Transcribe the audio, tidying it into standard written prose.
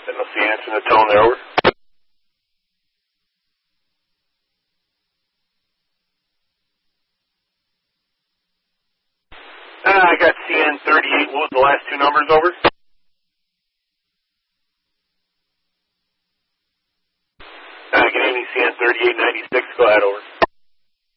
Didn't see you answering the tone there, over. I got CN38. What was the last two numbers, over? Good evening, CN3896. Go ahead, over.